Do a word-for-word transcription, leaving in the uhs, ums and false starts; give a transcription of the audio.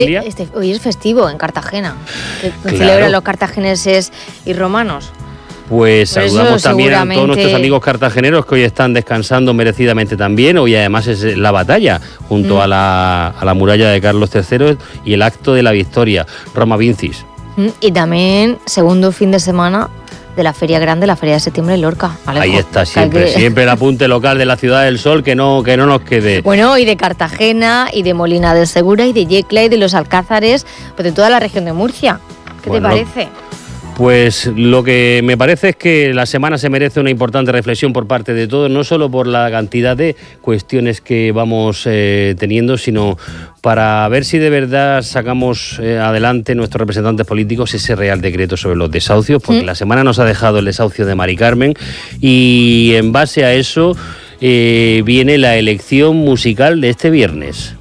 Este, hoy es festivo en Cartagena, que Claro. celebran los cartagineses y romanos. Pues Por eso saludamos también a seguramente- todos nuestros amigos cartageneros que hoy están descansando merecidamente también. Hoy además es la batalla junto Mm. a, la, a la muralla de Carlos tercero y el acto de la victoria, Roma Vincis. Mm, Y también segundo fin de semana de la Feria Grande, la Feria de Septiembre en Lorca. Alejo, Ahí está que hay siempre, que- siempre el apunte local de la Ciudad del Sol, que no, que no nos quede. Bueno, y de Cartagena, y de Molina del Segura, y de Yecla, y de los Alcázares, pues de toda la región de Murcia. ¿Qué Bueno, te parece? Pues lo que me parece es que la semana se merece una importante reflexión por parte de todos, no solo por la cantidad de cuestiones que vamos eh, teniendo, sino para ver si de verdad sacamos eh, adelante nuestros representantes políticos ese Real Decreto sobre los desahucios, porque ¿Mm? la semana nos ha dejado el desahucio de Mari Carmen y en base a eso eh, viene la elección musical de este viernes.